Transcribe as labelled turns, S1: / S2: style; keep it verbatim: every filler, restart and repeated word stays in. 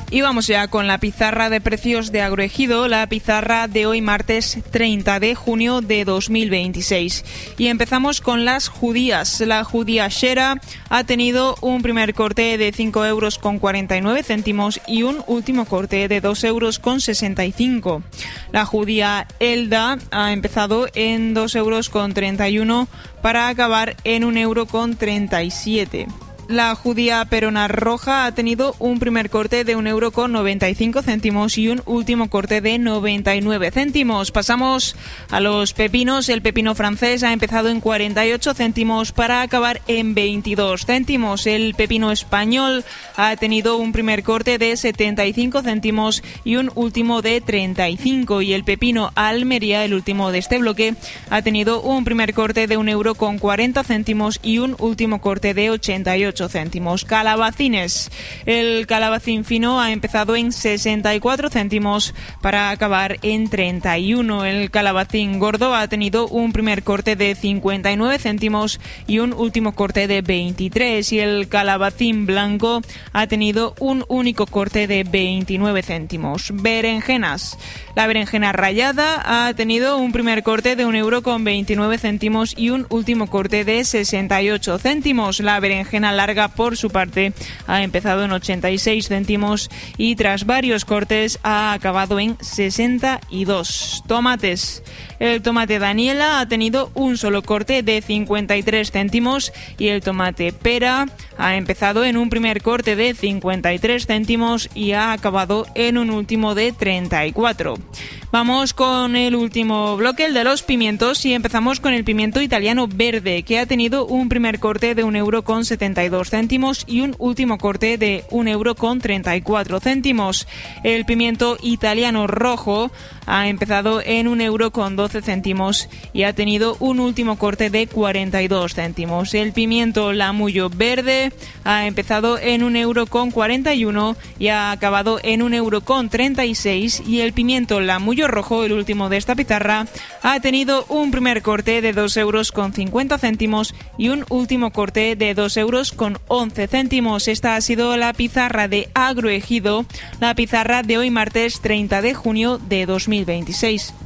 S1: Y vamos ya con la pizarra de precios de Agroejido, la pizarra de hoy martes treinta de junio de dos mil veintiséis. Y empezamos con las judías. La judía Shera ha tenido un primer corte de cinco euros con cuarenta y nueve céntimos y un último corte de dos euros con sesenta y cinco. La judía Elda ha empezado en dos euros con treinta y uno para acabar en un euro con treinta y siete. La judía Perona Roja ha tenido un primer corte de un euro con noventa y cinco céntimos y un último corte de noventa y nueve céntimos. Pasamos a los pepinos. El pepino francés ha empezado en cuarenta y ocho céntimos para acabar en veintidós céntimos. El pepino español ha tenido un primer corte de setenta y cinco céntimos y un último de treinta y cinco. Y el pepino Almería, el último de este bloque, ha tenido un primer corte de un euro con cuarenta céntimos y un último corte de ochenta y ocho céntimos. Calabacines. El calabacín fino ha empezado en sesenta y cuatro céntimos para acabar en treinta y uno. El calabacín gordo ha tenido un primer corte de cincuenta y nueve céntimos y un último corte de veintitrés. Y el calabacín blanco ha tenido un único corte de veintinueve céntimos. Berenjenas. La berenjena rallada ha tenido un primer corte de un euro con veintinueve céntimos y un último corte de sesenta y ocho céntimos. La berenjena larga, por su parte, ha empezado en ochenta y seis céntimos y tras varios cortes ha acabado en sesenta y dos. Tomates. El tomate Daniela ha tenido un solo corte de cincuenta y tres céntimos y el tomate pera ha empezado en un primer corte de cincuenta y tres céntimos y ha acabado en un último de treinta y cuatro. Vamos con el último bloque, el de los pimientos, y empezamos con el pimiento italiano verde, que ha tenido un primer corte de un euro con setenta y dos céntimos y un último corte de un euro con treinta y cuatro céntimos. El pimiento italiano rojo ha empezado en un euro con doce céntimos y ha tenido un último corte de cuarenta y dos céntimos. El pimiento lamullo verde ha empezado en un euro con cuarenta y uno y ha acabado en un euro con treinta y seis. Y el pimiento lamullo rojo, el último de esta pizarra, ha tenido un primer corte de dos euros con cincuenta céntimos y un último corte de dos euros con once céntimos. Esta ha sido la pizarra de Agroejido, la pizarra de hoy martes treinta de junio de dos mil veintiséis.